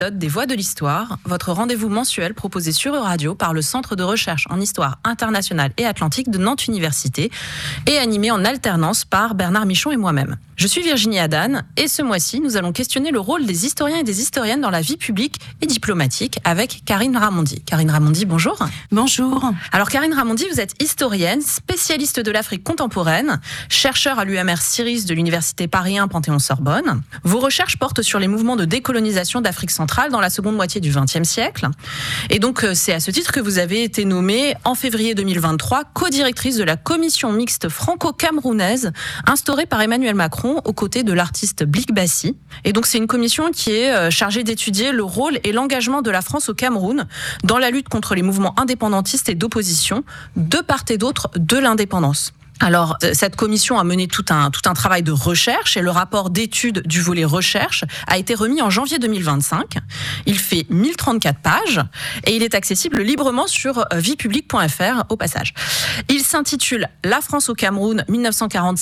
Des Voix de l'Histoire, votre rendez-vous mensuel proposé sur Euradio par le Centre de recherche en histoire internationale et atlantique de Nantes Université et animé en alternance par Bernard Michon et moi-même. Je suis Virginie Adan et ce mois-ci, nous allons questionner le rôle des historiens et des historiennes dans la vie publique et diplomatique avec Karine Ramondi. Karine Ramondi, bonjour. Bonjour. Alors Karine Ramondi, vous êtes historienne, spécialiste de l'Afrique contemporaine, chercheur à l'UMR Ciris de l'Université Paris 1 Panthéon-Sorbonne. Vos recherches portent sur les mouvements de décolonisation d'Afrique centrale dans la seconde moitié du XXe siècle. Et donc, c'est à ce titre que vous avez été nommée, en février 2023, co-directrice de la commission mixte franco-camerounaise instaurée par Emmanuel Macron aux côtés de l'artiste Blik Bassi. Et donc, c'est une commission qui est chargée d'étudier le rôle et l'engagement de la France au Cameroun dans la lutte contre les mouvements indépendantistes et d'opposition de part et d'autre de l'indépendance. Alors, cette commission a mené tout un travail de recherche et le rapport d'étude du volet recherche a été remis en janvier 2025. Il fait 1034 pages et il est accessible librement sur viepublique.fr au passage. Il s'intitule « La France au Cameroun 1945-1971 ».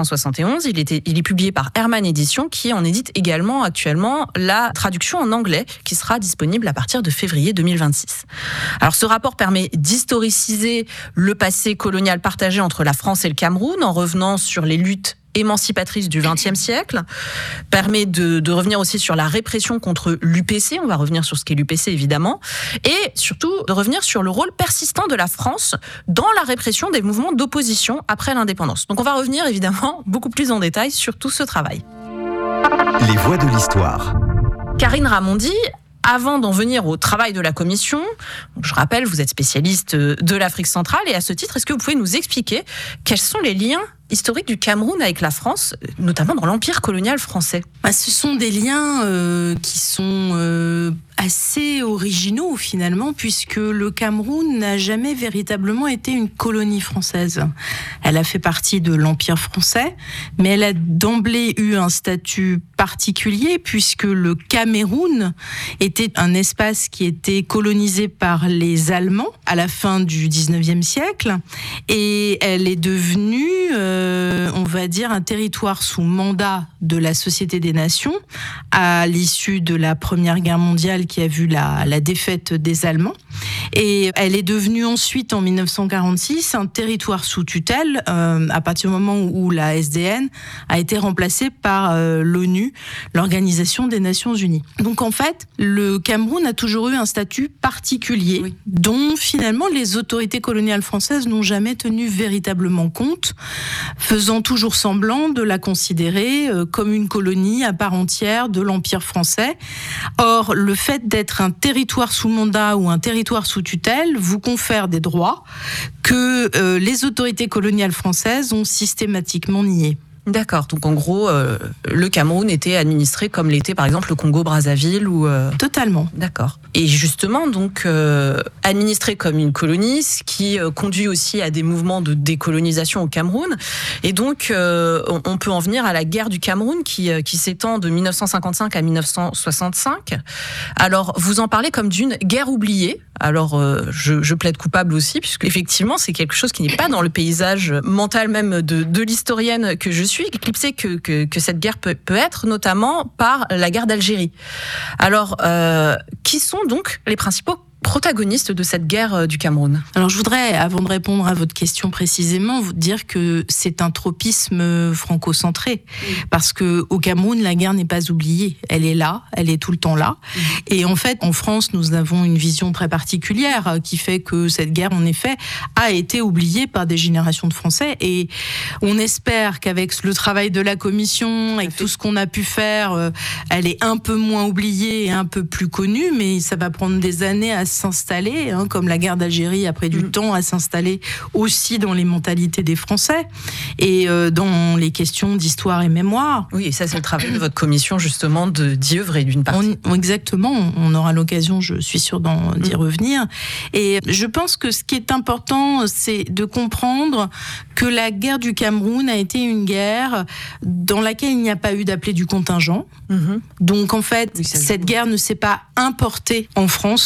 Il est publié par Herman Éditions qui en édite également actuellement la traduction en anglais qui sera disponible à partir de février 2026. Alors, ce rapport permet d'historiciser le passé colonial partagé entre la France et le Cameroun en revenant sur les luttes émancipatrices du XXe siècle, permet de revenir aussi sur la répression contre l'UPC, on va revenir sur ce qu'est l'UPC évidemment, et surtout de revenir sur le rôle persistant de la France dans la répression des mouvements d'opposition après l'indépendance. Donc on va revenir évidemment beaucoup plus en détail sur tout ce travail. Les Voix de l'Histoire. Karine Ramondi, avant d'en venir au travail de la commission, je rappelle, vous êtes spécialiste de l'Afrique centrale et à ce titre, est-ce que vous pouvez nous expliquer quels sont les liens historiques du Cameroun avec la France, notamment dans l'empire colonial français? Ce sont des liens qui sont assez originaux finalement, puisque le Cameroun n'a jamais véritablement été une colonie française. Elle a fait partie de l'Empire français, mais elle a d'emblée eu un statut particulier, puisque le Cameroun était un espace qui était colonisé par les Allemands à la fin du 19e siècle, et elle est devenue, on va dire, un territoire sous mandat de la Société des Nations à l'issue de la Première Guerre mondiale qui a vu la défaite des Allemands. Et elle est devenue ensuite, en 1946, un territoire sous tutelle à partir du moment où la SDN a été remplacée par l'ONU, l'Organisation des Nations Unies. Donc en fait, le Cameroun a toujours eu un statut particulier, dont finalement les autorités coloniales françaises n'ont jamais tenu véritablement compte, faisant toujours semblant de la considérer comme une colonie à part entière de l'Empire français. Or, le fait d'être un territoire sous mandat ou un territoire sous tutelle vous confère des droits que les autorités coloniales françaises ont systématiquement niés. D'accord, donc en gros, le Cameroun était administré comme l'était par exemple le Congo-Brazzaville ou... Totalement. D'accord. Et justement, donc, administré comme une colonie, ce qui conduit aussi à des mouvements de décolonisation au Cameroun. Et donc, on peut en venir à la guerre du Cameroun qui s'étend de 1955 à 1965. Alors, vous en parlez comme d'une guerre oubliée. Alors, je plaide coupable aussi, puisque effectivement, c'est quelque chose qui n'est pas dans le paysage mental même de l'historienne que je suis, éclipsée que cette guerre peut être, notamment par la guerre d'Algérie. Alors, qui sont donc les principaux protagonistes de cette guerre du Cameroun? Alors je voudrais, avant de répondre à votre question précisément, vous dire que c'est un tropisme franco-centré, parce que au Cameroun, la guerre n'est pas oubliée. Elle est là, elle est tout le temps là. Et en fait, en France, nous avons une vision très particulière qui fait que cette guerre, en effet, a été oubliée par des générations de Français. Et on espère qu'avec le travail de la commission et tout ce qu'on a pu faire, elle est un peu moins oubliée et un peu plus connue, mais ça va prendre des années à s'installer, comme la guerre d'Algérie a pris du temps à s'installer aussi dans les mentalités des Français et dans les questions d'histoire et mémoire. Oui, et ça c'est le travail de votre commission justement d'y œuvrer d'une partie. Exactement, on aura l'occasion, je suis sûre, d'y revenir. Et je pense que ce qui est important, c'est de comprendre que la guerre du Cameroun a été une guerre dans laquelle il n'y a pas eu d'appelé du contingent. Donc en fait, cette guerre ne s'est pas importée en France comme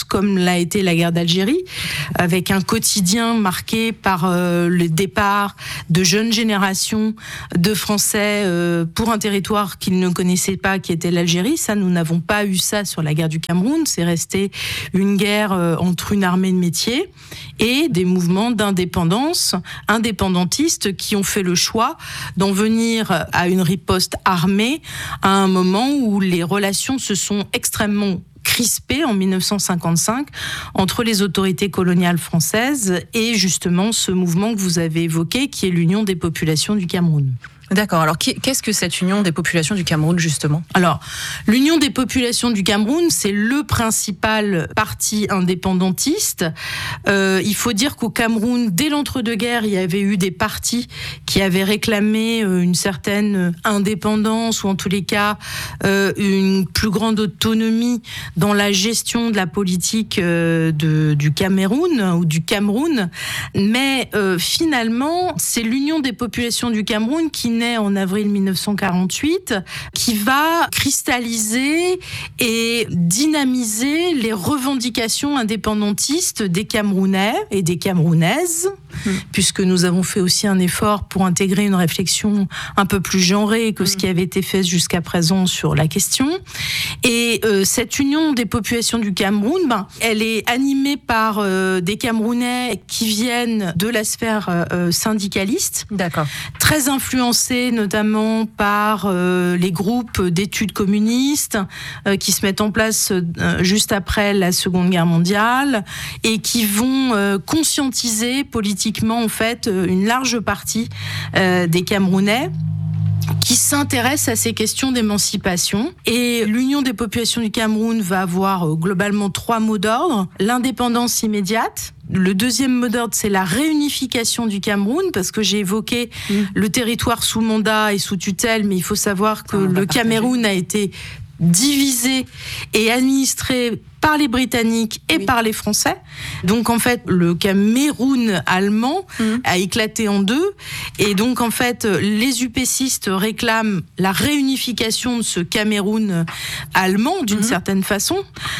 l'a été la guerre d'Algérie, avec un quotidien marqué par le départ de jeunes générations de Français pour un territoire qu'ils ne connaissaient pas, qui était l'Algérie. Ça, nous n'avons pas eu ça sur la guerre du Cameroun. C'est resté une guerre entre une armée de métier et des mouvements d'indépendance, indépendantistes, qui ont fait le choix d'en venir à une riposte armée à un moment où les relations se sont extrêmement crispées en 1955 entre les autorités coloniales françaises et justement ce mouvement que vous avez évoqué, qui est l'Union des populations du Cameroun. D'accord. Alors, qu'est-ce que cette Union des populations du Cameroun, justement ? Alors, l'Union des populations du Cameroun, c'est le principal parti indépendantiste. Il faut dire qu'au Cameroun, dès l'entre-deux-guerres, il y avait eu des partis qui avaient réclamé une certaine indépendance, ou en tous les cas, une plus grande autonomie dans la gestion de la politique du Cameroun, ou du Cameroun. Mais finalement, c'est l'Union des populations du Cameroun qui en avril 1948, qui va cristalliser et dynamiser les revendications indépendantistes des Camerounais et des Camerounaises, puisque nous avons fait aussi un effort pour intégrer une réflexion un peu plus genrée que ce qui avait été fait jusqu'à présent sur la question. Et cette union des populations du Cameroun, elle est animée par des Camerounais qui viennent de la sphère syndicaliste, d'accord, très influencés notamment par les groupes d'études communistes qui se mettent en place juste après la Seconde Guerre mondiale et qui vont conscientiser politiquement en fait une large partie des Camerounais qui s'intéresse à ces questions d'émancipation. Et l'Union des populations du Cameroun va avoir globalement 3 mots d'ordre. L'indépendance immédiate. Le deuxième mot d'ordre, c'est la réunification du Cameroun, parce que j'ai évoqué le territoire sous mandat et sous tutelle, mais il faut savoir que le Cameroun a été divisé et administré par les Britanniques et par les Français. Donc en fait, le Cameroun allemand a éclaté en deux. Et donc en fait, les UPCistes réclament la réunification de ce Cameroun allemand d'une certaine façon.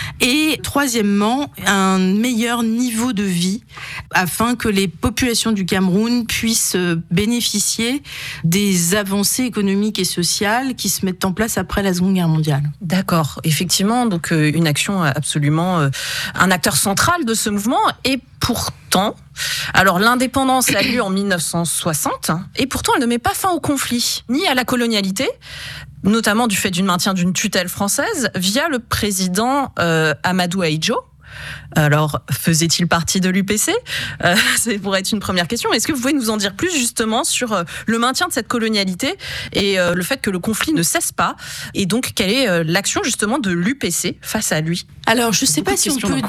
Et troisièmement, un meilleur niveau de vie afin que les populations du Cameroun puissent bénéficier des avancées économiques et sociales qui se mettent en place après la Seconde Guerre mondiale. D'accord. Effectivement, donc une action absolument un acteur central de ce mouvement. Et pourtant, alors l'indépendance a lieu en 1960 et pourtant elle ne met pas fin au conflit ni à la colonialité, notamment du fait du maintien d'une tutelle française via le président Amadou Ahidjo. Alors, faisait-il partie de l'UPC ? Ça pourrait être une première question. Est-ce que vous pouvez nous en dire plus justement sur le maintien de cette colonialité et le fait que le conflit ne cesse pas ? Et donc, quelle est l'action justement de l'UPC face à lui ? Alors, je ne sais pas si on peut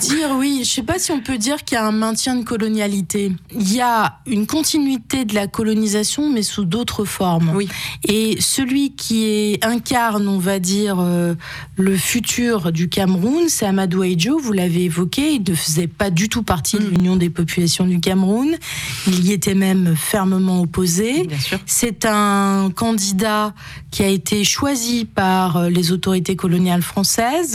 dire qu'il y a un maintien de colonialité. Il y a une continuité de la colonisation, mais sous d'autres formes. Oui. Et celui qui incarne, on va dire, le futur du Cameroun, c'est Amadou Ahidjo, vous l'avez évoqué. Il ne faisait pas du tout partie de l'Union des populations du Cameroun. Il y était même fermement opposé. Bien sûr. C'est un candidat qui a été choisi par les autorités coloniales françaises,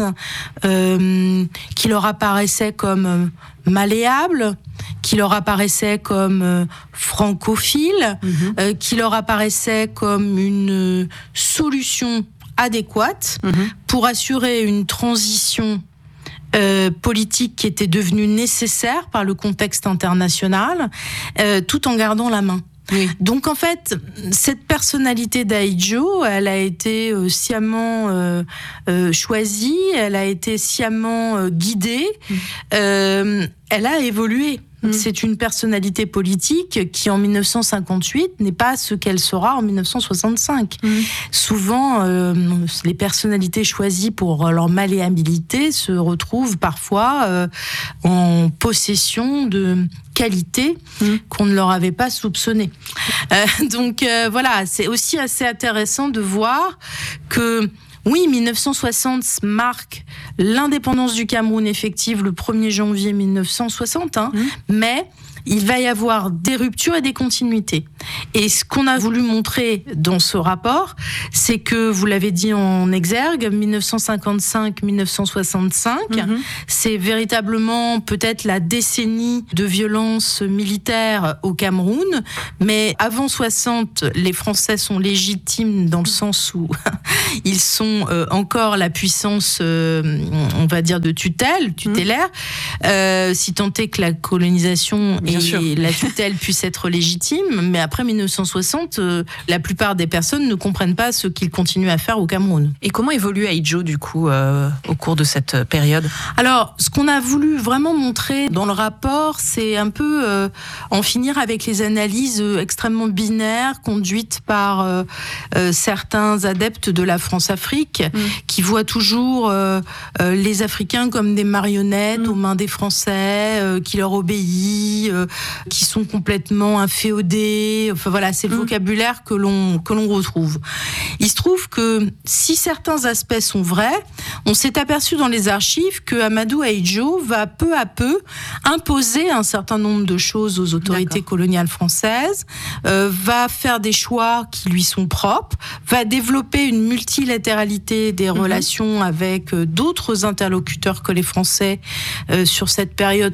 qui leur apparaissait comme malléable, qui leur apparaissait comme francophile, qui leur apparaissait comme une solution adéquate pour assurer une transition politique qui était devenue nécessaire par le contexte international, tout en gardant la main. Oui. Donc en fait, cette personnalité d'Ahidjo, elle a été sciemment choisie, elle a été sciemment guidée, elle a évolué. C'est une personnalité politique qui, en 1958, n'est pas ce qu'elle sera en 1965. Souvent, les personnalités choisies pour leur malléabilité se retrouvent parfois en possession de qualités qu'on ne leur avait pas soupçonnées. Donc voilà, c'est aussi assez intéressant de voir que oui, 1960 marque l'indépendance du Cameroun effective le 1er janvier 1960, mais il va y avoir des ruptures et des continuités. Et ce qu'on a voulu montrer dans ce rapport, c'est que, vous l'avez dit en exergue, 1955-1965, c'est véritablement peut-être la décennie de violence militaire au Cameroun, mais avant 60, les Français sont légitimes dans le sens où ils sont encore la puissance, on va dire, de tutélaire, si tant est que la colonisation la tutelle puisse être légitime, mais après 1960, la plupart des personnes ne comprennent pas ce qu'ils continuent à faire au Cameroun. Et comment évolue Ahidjo, du coup, au cours de cette période ? Alors, ce qu'on a voulu vraiment montrer dans le rapport, c'est un peu en finir avec les analyses extrêmement binaires conduites par certains adeptes de la France-Afrique, qui voient toujours les Africains comme des marionnettes aux mains des Français, qui leur obéissent, qui sont complètement inféodés. Enfin voilà, c'est le vocabulaire que l'on retrouve. Il se trouve que si certains aspects sont vrais, on s'est aperçu dans les archives que Amadou Ahidjo va peu à peu imposer un certain nombre de choses aux autorités coloniales françaises, va faire des choix qui lui sont propres, va développer une multilatéralité des relations avec d'autres interlocuteurs que les Français sur cette période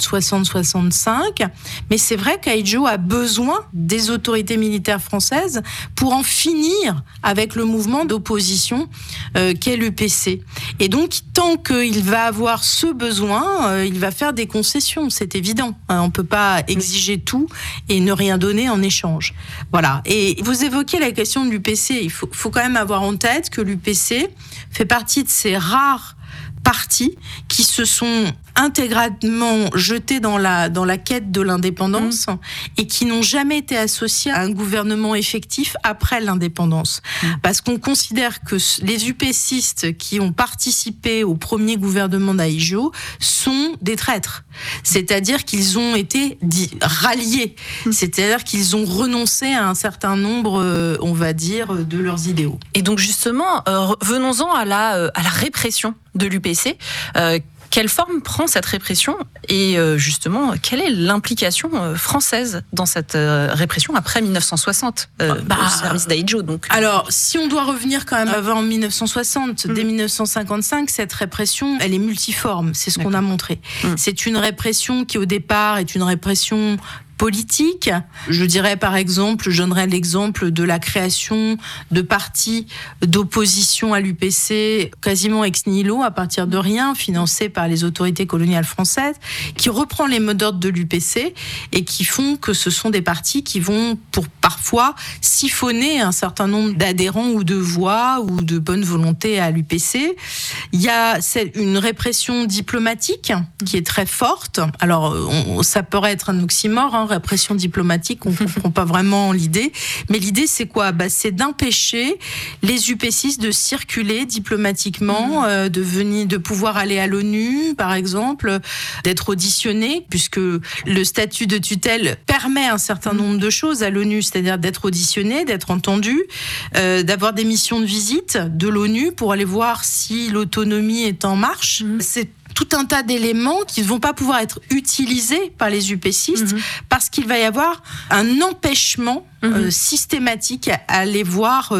60-65. Mais c'est vrai qu'Ahidjo a besoin des autorités militaires françaises pour en finir avec le mouvement d'opposition qu'est l'UPC. Et donc, tant qu'il va avoir ce besoin, il va faire des concessions, c'est évident. On ne peut pas exiger tout et ne rien donner en échange. Voilà. Et vous évoquez la question de l'UPC. Il faut quand même avoir en tête que l'UPC fait partie de ces rares partis qui se sont intégralement jetés dans la quête de l'indépendance et qui n'ont jamais été associés à un gouvernement effectif après l'indépendance. Parce qu'on considère que les UPCistes qui ont participé au premier gouvernement d'Ahidjo sont des traîtres. C'est-à-dire qu'ils ont été ralliés. C'est-à-dire qu'ils ont renoncé à un certain nombre, on va dire, de leurs idéaux. Et donc justement, venons-en à la répression de l'UPC. Quelle forme prend cette répression et justement, quelle est l'implication française dans cette répression après 1960 au service d'Ahidjo donc. Alors, si on doit revenir quand même avant 1960, dès 1955, cette répression, elle est multiforme, c'est ce qu'on a montré. C'est une répression qui au départ est une répression politique. Je dirais par exemple, je donnerais l'exemple de la création de partis d'opposition à l'UPC quasiment ex nihilo, à partir de rien, financés par les autorités coloniales françaises, qui reprend les mots d'ordre de l'UPC et qui font que ce sont des partis qui vont pour parfois siphonner un certain nombre d'adhérents ou de voix ou de bonne volonté à l'UPC. Il y a une répression diplomatique qui est très forte. Alors, ça pourrait être un oxymore, répression diplomatique, on ne comprend pas vraiment l'idée. Mais l'idée, c'est quoi ? C'est d'empêcher les UPCistes de circuler diplomatiquement, de pouvoir aller à l'ONU, par exemple, d'être auditionnés, puisque le statut de tutelle permet un certain nombre de choses à l'ONU, c'est-à-dire d'être auditionné, d'être entendu, d'avoir des missions de visite de l'ONU pour aller voir si l'autonomie est en marche. C'est tout un tas d'éléments qui ne vont pas pouvoir être utilisés par les UPCistes parce qu'il va y avoir un empêchement systématique à les voir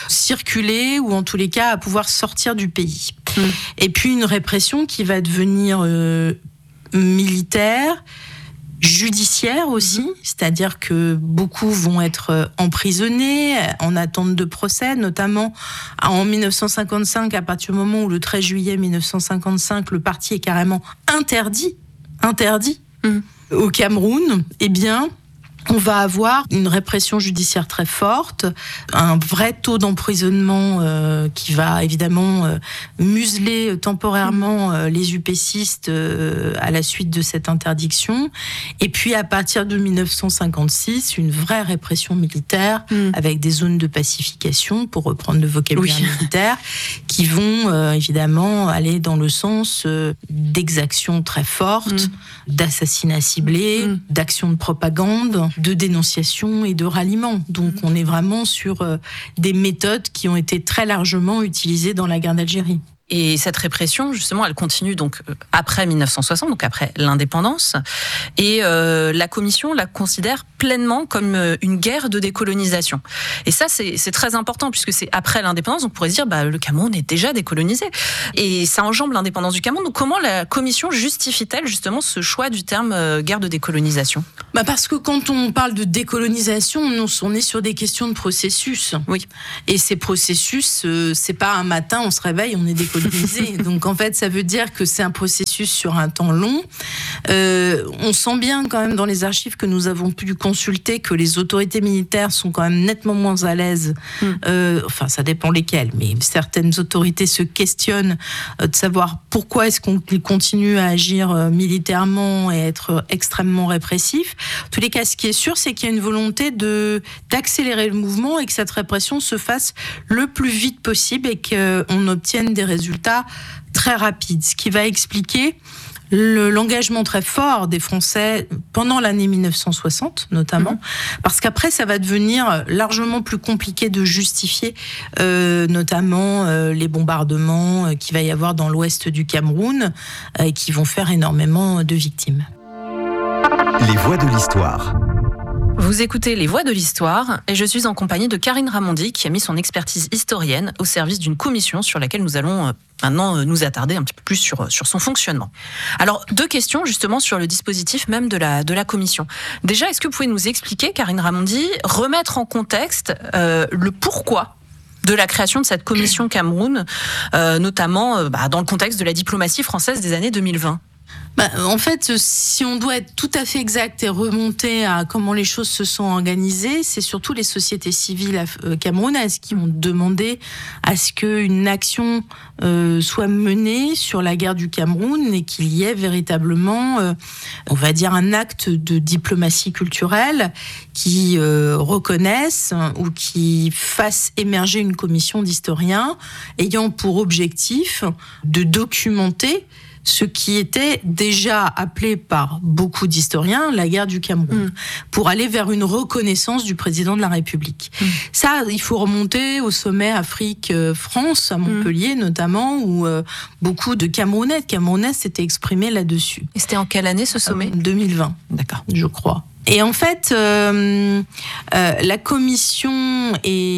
circuler ou en tous les cas à pouvoir sortir du pays. Et puis une répression qui va devenir militaire, judiciaire aussi, c'est-à-dire que beaucoup vont être emprisonnés en attente de procès, notamment en 1955, à partir du moment où le 13 juillet 1955, le parti est carrément interdit au Cameroun. Eh bien, on va avoir une répression judiciaire très forte, un vrai taux d'emprisonnement qui va évidemment museler temporairement les UPCistes à la suite de cette interdiction. Et puis à partir de 1956, une vraie répression militaire avec des zones de pacification, pour reprendre le vocabulaire militaire, qui vont évidemment aller dans le sens d'exactions très fortes, d'assassinats ciblés, d'actions de propagande, de dénonciation et de ralliement. Donc on est vraiment sur des méthodes qui ont été très largement utilisées dans la guerre d'Algérie. Et cette répression, justement, elle continue donc après 1960, donc après l'indépendance. Et la commission la considère pleinement comme une guerre de décolonisation. Et ça, c'est très important puisque c'est après l'indépendance. On pourrait se dire, le Cameroun est déjà décolonisé. Et ça enjambe l'indépendance du Cameroun. Donc comment la commission justifie-t-elle justement ce choix du terme guerre de décolonisation ? Parce que quand on parle de décolonisation, on est sur des questions de processus. Oui. Et ces processus, c'est pas un matin, on se réveille, on est décolonisé. Donc en fait, ça veut dire que c'est un processus sur un temps long. On sent bien quand même dans les archives que nous avons pu consulter que les autorités militaires sont quand même nettement moins à l'aise. Ça dépend lesquelles, mais certaines autorités se questionnent de savoir pourquoi est-ce qu'on continue à agir militairement et être extrêmement répressif. En tous les cas, ce qui est sûr, c'est qu'il y a une volonté d'accélérer le mouvement et que cette répression se fasse le plus vite possible et qu'on obtienne des résultats très rapides. Ce qui va expliquer l'engagement très fort des Français pendant l'année 1960, notamment, parce qu'après, ça va devenir largement plus compliqué de justifier, notamment les bombardements qu'il va y avoir dans l'ouest du Cameroun, qui vont faire énormément de victimes. Les voix de l'histoire. Vous écoutez Les Voix de l'Histoire et je suis en compagnie de Karine Ramondi qui a mis son expertise historienne au service d'une commission sur laquelle nous allons maintenant nous attarder un petit peu plus sur son fonctionnement. Alors, 2 questions justement sur le dispositif même de la commission. Déjà, est-ce que vous pouvez nous expliquer, Karine Ramondi, remettre en contexte le pourquoi de la création de cette commission Cameroun, notamment dans le contexte de la diplomatie française des années 2020 ? En fait, si on doit être tout à fait exact et remonter à comment les choses se sont organisées, c'est surtout les sociétés civiles camerounaises qui ont demandé à ce qu'une action soit menée sur la guerre du Cameroun et qu'il y ait véritablement, on va dire, un acte de diplomatie culturelle qui reconnaisse ou qui fasse émerger une commission d'historiens ayant pour objectif de documenter ce qui était déjà appelé par beaucoup d'historiens la guerre du Cameroun, pour aller vers une reconnaissance du président de la République. Ça, il faut remonter au sommet Afrique-France, à Montpellier notamment, où beaucoup de Camerounais s'étaient exprimés là-dessus. Et c'était en quelle année ce sommet ? 2020, d'accord, je crois. Et en fait, la commission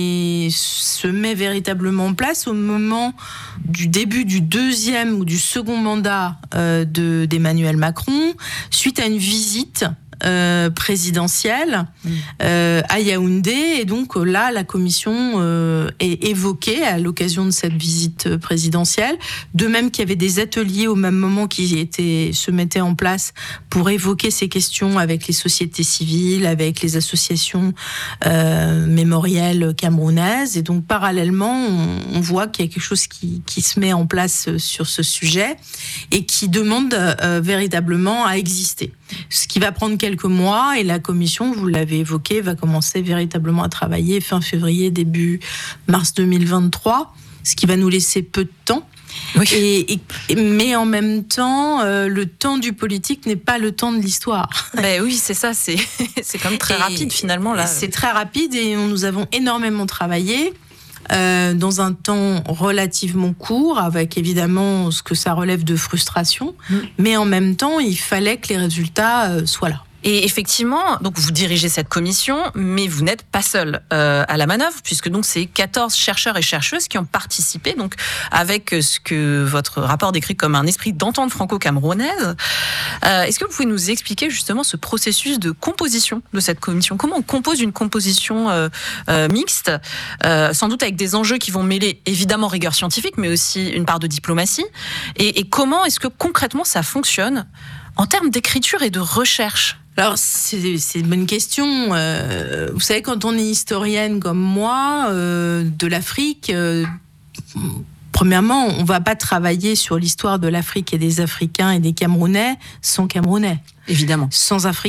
se met véritablement en place au moment du début du 2e ou du second mandat d'Emmanuel Macron, suite à une visite présidentielle à Yaoundé. Et donc là, la commission est évoquée à l'occasion de cette visite présidentielle. De même qu'il y avait des ateliers au même moment qui se mettaient en place pour évoquer ces questions avec les sociétés civiles, avec les associations mémorielles camerounaises. Et donc parallèlement, on voit qu'il y a quelque chose qui se met en place sur ce sujet et qui demande véritablement à exister. Ce qui va prendre quelques mois, et la commission, vous l'avez évoqué, va commencer véritablement à travailler fin février, début mars 2023, ce qui va nous laisser peu de temps. Oui. Mais en même temps, le temps du politique n'est pas le temps de l'histoire. Oui, c'est ça, c'est quand même très rapide finalement. Là. C'est très rapide et nous avons énormément travaillé. Dans un temps relativement court, avec évidemment ce que ça relève de frustration, mais en même temps, il fallait que les résultats soient là. Et effectivement, donc vous dirigez cette commission, mais vous n'êtes pas seul à la manœuvre, puisque donc c'est 14 chercheurs et chercheuses qui ont participé, donc avec ce que votre rapport décrit comme un esprit d'entente franco-camerounaise. Est-ce que vous pouvez nous expliquer justement ce processus de composition de cette commission ? Comment on compose une composition mixte, sans doute avec des enjeux qui vont mêler évidemment rigueur scientifique, mais aussi une part de diplomatie. Et comment est-ce que concrètement ça fonctionne en termes d'écriture et de recherche ? Alors, c'est une bonne question. Vous savez, quand on est historienne comme moi, de l'Afrique, premièrement, on ne va pas travailler sur l'histoire de l'Afrique et des Africains et des Camerounais sans Camerounais. Évidemment. Sans Africains.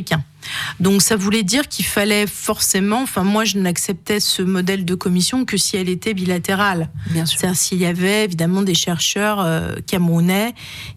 Donc ça voulait dire qu'il fallait forcément, moi je n'acceptais ce modèle de commission que si elle était bilatérale. Bien sûr. C'est-à-dire s'il y avait évidemment des chercheurs camerounais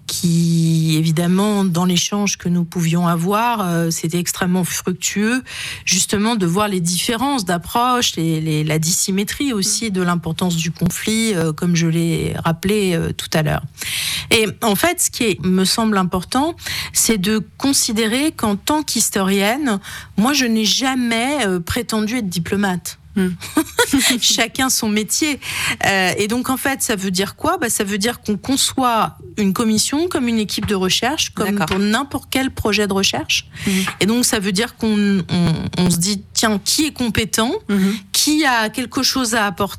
qui, évidemment, dans l'échange que nous pouvions avoir, c'était extrêmement fructueux, justement de voir les différences d'approche, la dissymétrie aussi de l'importance du conflit, comme je l'ai rappelé tout à l'heure. Et en fait, ce qui me semble important, c'est de considérer qu'en tant qu'historienne, moi, je n'ai jamais prétendu être diplomate. Chacun son métier. Et donc, en fait, ça veut dire quoi ? Ça veut dire qu'on conçoit une commission comme une équipe de recherche, comme pour n'importe quel projet de recherche. Et donc, ça veut dire qu'on se dit, tiens, qui est compétent ? Qui a quelque chose à apporter ?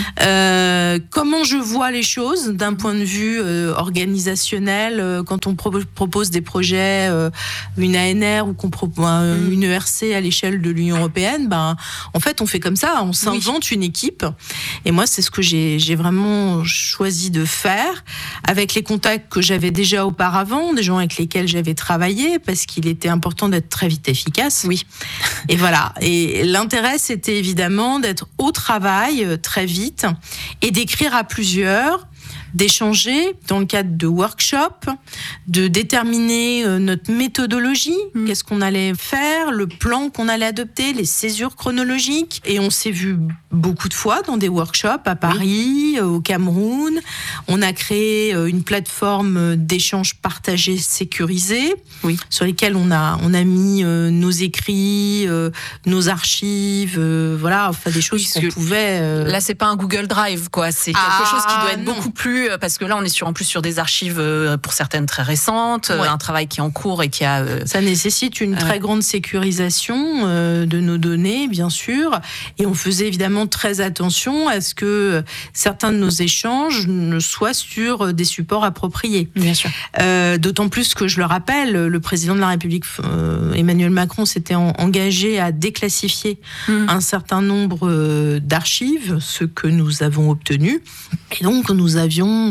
Comment je vois les choses d'un point de vue organisationnel quand on propose des projets, une ANR ou qu'on propose une ERC à l'échelle de l'Union européenne, en fait on fait comme ça, on s'invente une équipe. Et moi c'est ce que j'ai vraiment choisi de faire avec les contacts que j'avais déjà auparavant, des gens avec lesquels j'avais travaillé, parce qu'il était important d'être très vite efficace. Et voilà. Et l'intérêt c'était évidemment d'être au travail très vite et d'écrire à plusieurs, d'échanger dans le cadre de workshops, de déterminer notre méthodologie, qu'est-ce qu'on allait faire, le plan qu'on allait adopter, les césures chronologiques. Et on s'est vu beaucoup de fois dans des workshops à Paris, au Cameroun. On a créé une plateforme d'échange partagé sécurisé, sur lesquelles on a mis nos écrits, nos archives, des choses qu'on pouvait... Là, c'est pas un Google Drive, quoi. C'est quelque chose qui doit être beaucoup plus... Parce que là, on est en plus sur des archives, pour certaines très récentes, un travail qui est en cours et qui a... Ça nécessite une très grande sécurisation de nos données, bien sûr. Et on faisait évidemment très attention à ce que certains de nos échanges ne soient sur des supports appropriés. Bien sûr. D'autant plus que, je le rappelle, le président de la République, Emmanuel Macron, s'était engagé à déclassifier un certain nombre d'archives, ce que nous avons obtenu. Et donc, nous avions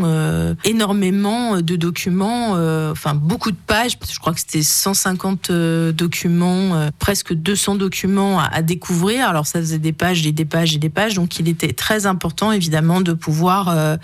énormément de documents, beaucoup de pages, je crois que c'était 150 documents, presque 200 documents à découvrir. Alors ça faisait des pages et des pages et des pages, donc il était très important évidemment de pouvoir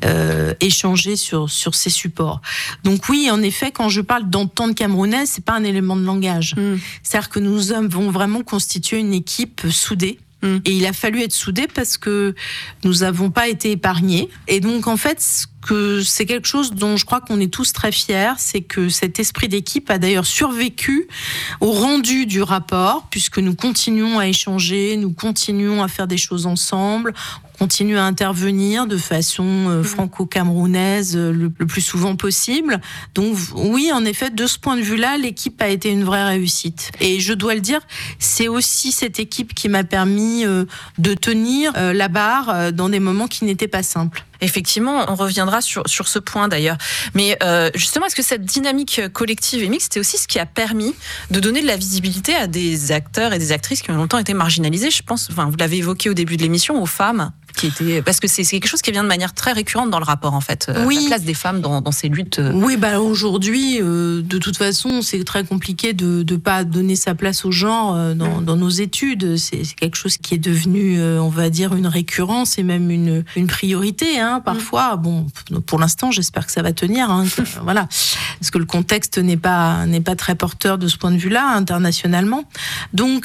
échanger sur ces supports. Donc oui, en effet, quand je parle d'entente camerounaise, c'est pas un élément de langage. C'est-à-dire que nous avons vraiment constitué une équipe soudée. Et il a fallu être soudé parce que nous n'avons pas été épargnés. Et donc, en fait, c'est quelque chose dont je crois qu'on est tous très fiers, c'est que cet esprit d'équipe a d'ailleurs survécu au rendu du rapport, puisque nous continuons à échanger, nous continuons à faire des choses ensemble, on continue à intervenir de façon franco-camerounaise le plus souvent possible. Donc oui, en effet, de ce point de vue-là, l'équipe a été une vraie réussite. Et je dois le dire, c'est aussi cette équipe qui m'a permis de tenir la barre dans des moments qui n'étaient pas simples. Effectivement, on reviendra sur ce point d'ailleurs. Mais justement, est-ce que cette dynamique collective et mixte, c'est aussi ce qui a permis de donner de la visibilité à des acteurs et des actrices qui ont longtemps été marginalisés ? Je pense, vous l'avez évoqué au début de l'émission, aux femmes, parce que c'est quelque chose qui vient de manière très récurrente dans le rapport, en fait. La place des femmes dans ces luttes. Oui, aujourd'hui, de toute façon, c'est très compliqué de pas donner sa place au genre dans nos études. C'est quelque chose qui est devenu, on va dire, une récurrence et même une priorité, parfois. Bon, pour l'instant, j'espère que ça va tenir, voilà. Parce que le contexte n'est pas très porteur de ce point de vue-là, internationalement. Donc,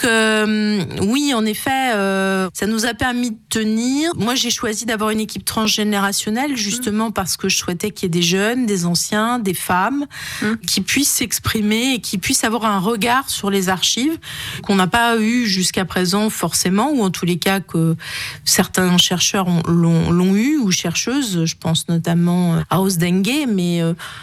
oui, en effet, ça nous a permis de tenir. Moi, j'ai choisi d'avoir une équipe transgénérationnelle, justement parce que je souhaitais qu'il y ait des jeunes, des anciens, des femmes, qui puissent s'exprimer et qui puissent avoir un regard sur les archives qu'on n'a pas eu jusqu'à présent forcément, ou en tous les cas que certains chercheurs l'ont eu, ou chercheuses, je pense notamment à Osdengue, mais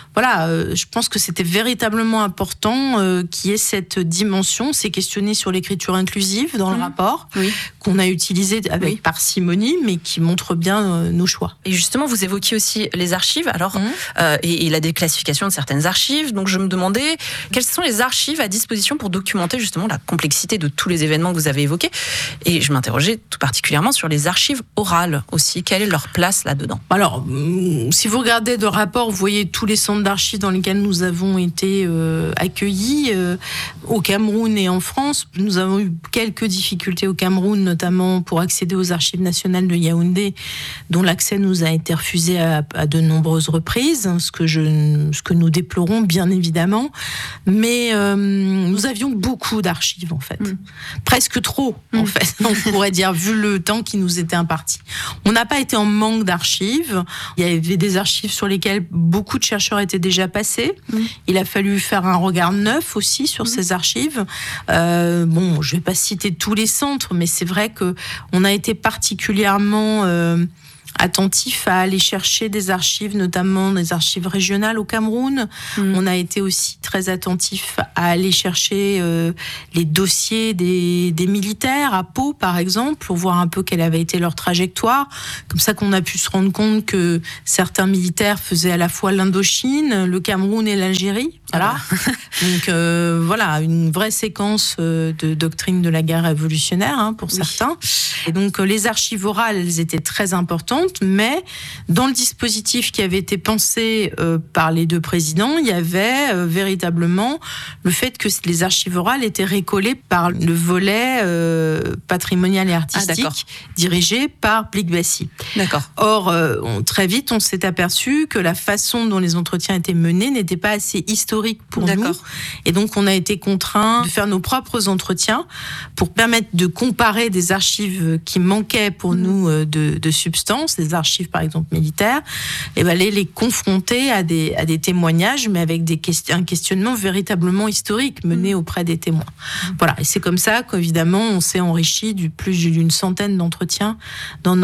je pense que c'était véritablement important qu'il y ait cette dimension, c'est questionné sur l'écriture inclusive dans le rapport, qu'on a utilisé avec parcimonie, mais qui montre bien nos choix. Et justement, vous évoquiez aussi les archives, alors, et la déclassification de certaines archives. Donc, je me demandais quelles sont les archives à disposition pour documenter justement la complexité de tous les événements que vous avez évoqués. Et je m'interrogeais tout particulièrement sur les archives orales aussi. Quelle est leur place là là-dedans? Alors, si vous regardez le rapport, vous voyez tous les centres d'archives dans lesquels nous avons été accueillis au Cameroun et en France. Nous avons eu quelques difficultés au Cameroun, notamment pour accéder aux archives nationales de Yaoundé, dont l'accès nous a été refusé à de nombreuses reprises, ce que nous déplorons bien évidemment. Mais nous avions beaucoup d'archives en fait, presque trop en fait, on pourrait dire, vu le temps qui nous était imparti. On n'a pas été en manque d'archives. Il y avait des archives sur lesquelles beaucoup de chercheurs étaient déjà passés. Il a fallu faire un regard neuf aussi sur ces archives. Bon, je vais pas citer tous les centres, mais c'est vrai que on a été particulièrement attentif à aller chercher des archives, notamment des archives régionales au Cameroun. On a été aussi très attentif à aller chercher les dossiers des militaires à Pau, par exemple, pour voir un peu quelle avait été leur trajectoire. Comme ça qu'on a pu se rendre compte que certains militaires faisaient à la fois l'Indochine, le Cameroun et l'Algérie. Voilà. Donc voilà, une vraie séquence de doctrine de la guerre révolutionnaire pour certains. Et donc les archives orales, elles étaient très importantes, mais dans le dispositif qui avait été pensé par les deux présidents, il y avait véritablement le fait que les archives orales étaient récollées par le volet patrimonial et artistique dirigé par Blikbassi. D'accord. Or, très vite, on s'est aperçu que la façon dont les entretiens étaient menés n'était pas assez historique pour nous. Et donc, on a été contraints de faire nos propres entretiens pour permettre de comparer des archives qui manquaient pour nous de substance, des archives, par exemple, militaires, et aller les confronter à des témoignages, mais avec un questionnement véritablement historique mené auprès des témoins. Voilà. Et c'est comme ça qu'évidemment, on s'est enrichi du plus d'une centaine d'entretiens dans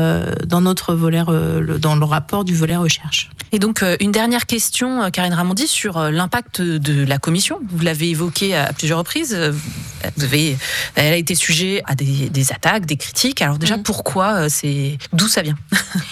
notre volet, dans le rapport du volet recherche. Et donc, une dernière question, Karine Ramondi, sur l'impact de la commission. Vous l'avez évoqué à plusieurs reprises. Elle a été sujet à des attaques, des critiques. Alors déjà, pourquoi d'où ça vient?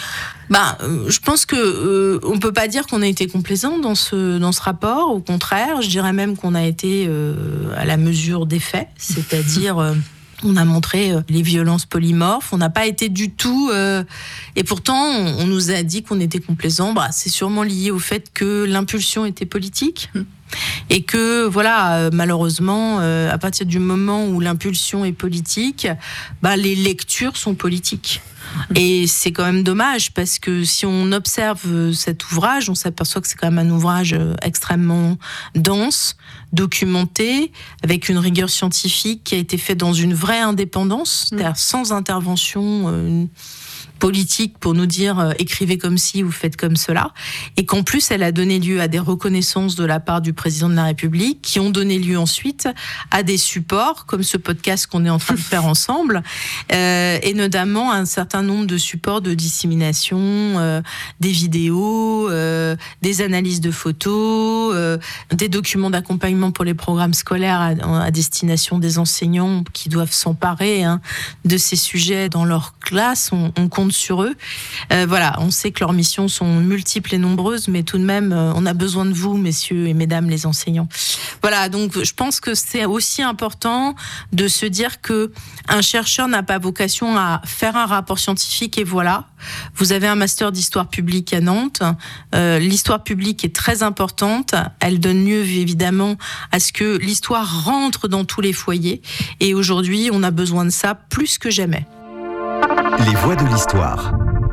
Je pense que on peut pas dire qu'on a été complaisant dans ce rapport. Au contraire, je dirais même qu'on a été à la mesure des faits, c'est-à-dire on a montré les violences polymorphes. On n'a pas été du tout... et pourtant, on nous a dit qu'on était complaisant. C'est sûrement lié au fait que l'impulsion était politique. Et que, voilà, malheureusement, à partir du moment où l'impulsion est politique, les lectures sont politiques. Et c'est quand même dommage, parce que si on observe cet ouvrage, on s'aperçoit que c'est quand même un ouvrage extrêmement dense, documenté, avec une rigueur scientifique qui a été fait dans une vraie indépendance, c'est-à-dire sans intervention politique pour nous dire écrivez comme ci ou faites comme cela, et qu'en plus elle a donné lieu à des reconnaissances de la part du président de la République, qui ont donné lieu ensuite à des supports comme ce podcast qu'on est en train de faire ensemble, et notamment un certain nombre de supports de dissémination, des vidéos, des analyses de photos, des documents d'accompagnement pour les programmes scolaires à destination des enseignants qui doivent s'emparer de ces sujets dans leur classe. On compte sur eux. Voilà, on sait que leurs missions sont multiples et nombreuses, mais tout de même, on a besoin de vous, messieurs et mesdames les enseignants. Voilà, donc je pense que c'est aussi important de se dire que un chercheur n'a pas vocation à faire un rapport scientifique et voilà. Vous avez un master d'histoire publique à Nantes. L'histoire publique est très importante. Elle donne lieu évidemment à ce que l'histoire rentre dans tous les foyers. Et aujourd'hui, on a besoin de ça plus que jamais. Les voix de l'histoire.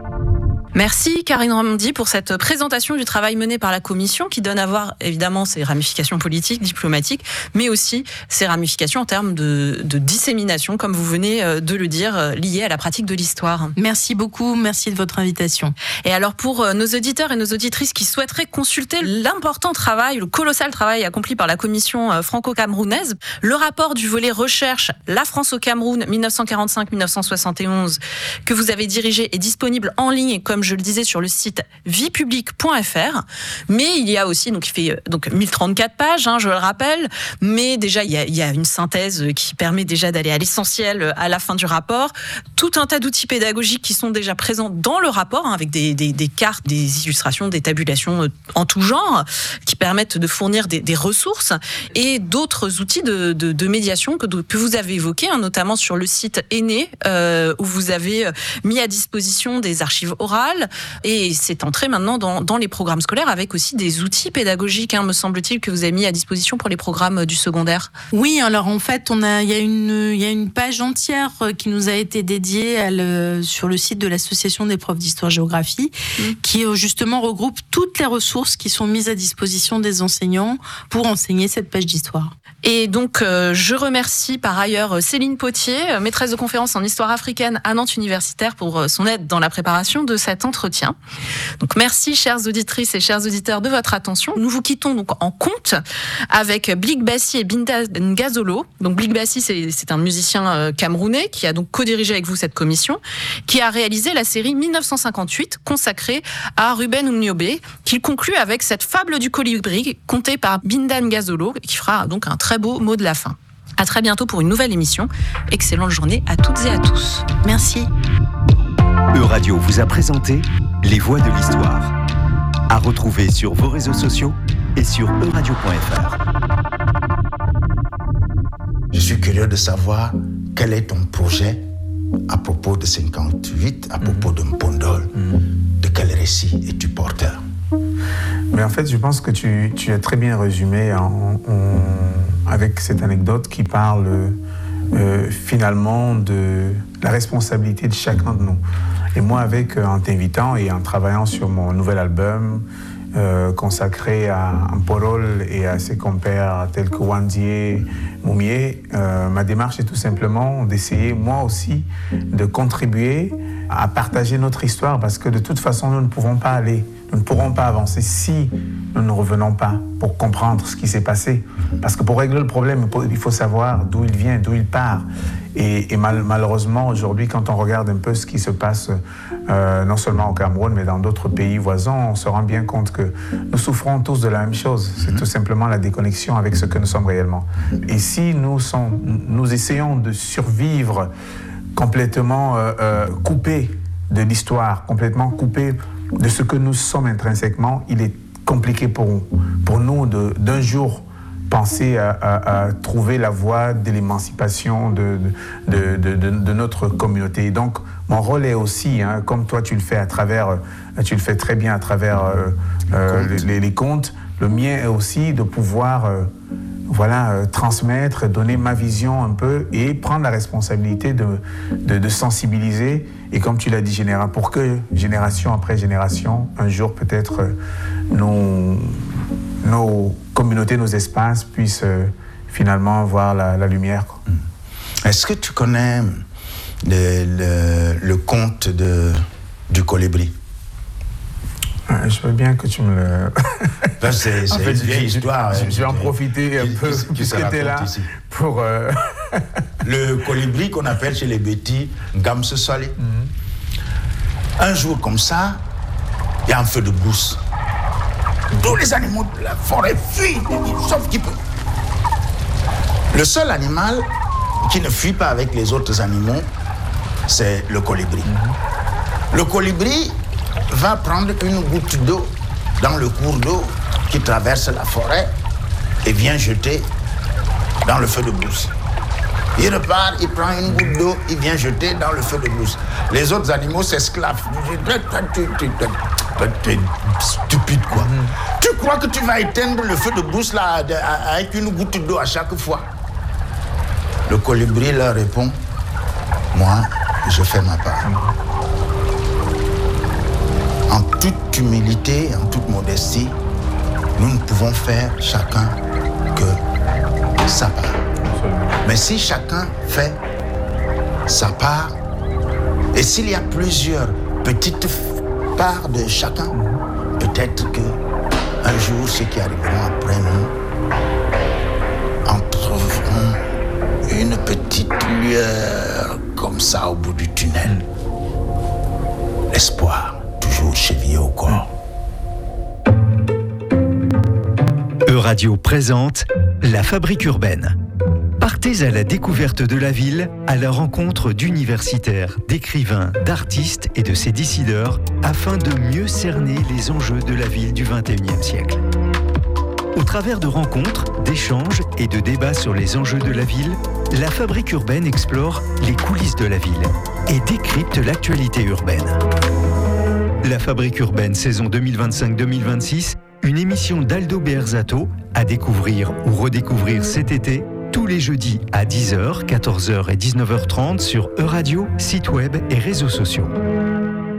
Merci Karine Ramondi pour cette présentation du travail mené par la Commission, qui donne à voir évidemment ses ramifications politiques, diplomatiques, mais aussi ses ramifications en termes de dissémination, comme vous venez de le dire, liées à la pratique de l'histoire. Merci beaucoup, merci de votre invitation. Et alors pour nos auditeurs et nos auditrices qui souhaiteraient consulter l'important travail, le colossal travail accompli par la Commission franco-camerounaise, le rapport du volet recherche La France au Cameroun 1945-1971 que vous avez dirigé est disponible en ligne, comme je le disais, sur le site viepublique.fr. Mais il y a aussi, il fait 1034 pages, je le rappelle, mais déjà il y a une synthèse qui permet déjà d'aller à l'essentiel à la fin du rapport. Tout un tas d'outils pédagogiques qui sont déjà présents dans le rapport, avec des cartes, des illustrations, des tabulations en tout genre, qui permettent de fournir des ressources, et d'autres outils de médiation que vous avez évoqués, notamment sur le site Aîné, où vous avez mis à disposition des archives orales, orale, et c'est entré maintenant dans les programmes scolaires avec aussi des outils pédagogiques, me semble-t-il, que vous avez mis à disposition pour les programmes du secondaire. Oui, alors en fait, il y a une page entière qui nous a été dédiée sur le site de l'Association des profs d'histoire-géographie, qui justement regroupe toutes les ressources qui sont mises à disposition des enseignants pour enseigner cette page d'histoire. Et donc, je remercie par ailleurs Céline Potier, maîtresse de conférence en histoire africaine à Nantes Universitaire, pour son aide dans la préparation de cet entretien. Donc, merci, chères auditrices et chers auditeurs, de votre attention. Nous vous quittons donc en conte avec Blik Bassi et Binta Ngazolo. Donc, Blik Bassi, c'est un musicien camerounais qui a donc co-dirigé avec vous cette commission, qui a réalisé la série 1958 consacrée à Ruben Umniobe, qu'il conclut avec cette fable du colibri contée par Binta Ngazolo, qui fera donc un très beau mot de la fin. À très bientôt pour une nouvelle émission. Excellente journée à toutes et à tous. Merci. Euradio vous a présenté Les Voix de l'Histoire. À retrouver sur vos réseaux sociaux et sur euradio.fr. Je suis curieux de savoir quel est ton projet à propos de 58, à propos de Mpondol. De quel récit es-tu porteur? Mais en fait, je pense que tu as très bien résumé avec cette anecdote qui parle finalement de la responsabilité de chacun de nous. Et moi, en t'invitant et en travaillant sur mon nouvel album consacré à Mpondol et à ses compères tels que Wandie, Moumié, ma démarche est tout simplement d'essayer, moi aussi, de contribuer à partager notre histoire, parce que de toute façon, nous ne pourrons pas avancer si nous ne revenons pas pour comprendre ce qui s'est passé. Parce que pour régler le problème, il faut savoir d'où il vient, d'où il part. Et malheureusement, aujourd'hui, quand on regarde un peu ce qui se passe, non seulement au Cameroun, mais dans d'autres pays voisins, on se rend bien compte que nous souffrons tous de la même chose. C'est tout simplement la déconnexion avec ce que nous sommes réellement. Et si nous essayons de survivre complètement coupés de l'histoire, complètement coupés de ce que nous sommes intrinsèquement, il est compliqué pour nous d'un jour penser à trouver la voie de l'émancipation de notre communauté. Donc, mon rôle est aussi, comme toi tu le fais très bien à travers les contes, le mien est aussi de pouvoir transmettre, donner ma vision un peu et prendre la responsabilité de sensibiliser. Et comme tu l'as dit, pour que génération après génération, un jour peut-être nos communautés, nos espaces puissent finalement voir la lumière. Est-ce que tu connais le conte du colibri? Je veux bien que tu me le... C'est une vieille histoire. Je vais en profiter un peu puisque tu es là ici. Pour... Le colibri qu'on appelle chez les Bétis Gamse Sali. Un jour comme ça, il y a un feu de brousse. Tous les animaux de la forêt fuient, sauf qui peut. Le seul animal qui ne fuit pas avec les autres animaux, c'est le colibri. Le colibri va prendre une goutte d'eau dans le cours d'eau qui traverse la forêt et vient jeter dans le feu de brousse. Il repart, il prend une goutte d'eau, il vient jeter dans le feu de brousse. Les autres animaux s'esclavent. T'es stupide, quoi. Tu crois que tu vas éteindre le feu de brousse là, avec une goutte d'eau à chaque fois? Le colibri leur répond, moi, je fais ma part. En toute humilité, en toute modestie, nous ne pouvons faire chacun que sa part. Mais si chacun fait sa part, et s'il y a plusieurs petites parts de chacun, peut-être qu'un jour, ceux qui arriveront après nous en trouveront une petite lueur comme ça au bout du tunnel. L'espoir, toujours chevillé au corps. Euradio présente La Fabrique urbaine. Partez à la découverte de la ville, à la rencontre d'universitaires, d'écrivains, d'artistes et de ses décideurs, afin de mieux cerner les enjeux de la ville du XXIe siècle. Au travers de rencontres, d'échanges et de débats sur les enjeux de la ville, la Fabrique urbaine explore les coulisses de la ville et décrypte l'actualité urbaine. La Fabrique urbaine saison 2025-2026, une émission d'Aldo Beerzato à découvrir ou redécouvrir cet été, tous les jeudis à 10h, 14h et 19h30 sur Euradio, site web et réseaux sociaux.